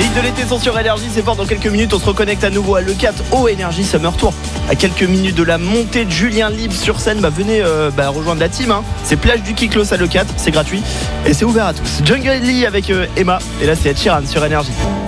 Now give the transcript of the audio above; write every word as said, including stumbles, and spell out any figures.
musiques de l'été sont sur Énergie, c'est fort. Dans quelques minutes, on se reconnecte à nouveau à l'E quatre au Énergie Summer Tour. À quelques minutes de la montée de Julien Libre sur scène, bah venez euh, bah, rejoindre la team. Hein. C'est plage du Kiklos à l'E quatre, c'est gratuit et c'est ouvert à tous. Jungle Lee avec euh, Emma, et là c'est Ed Sheeran sur Énergie.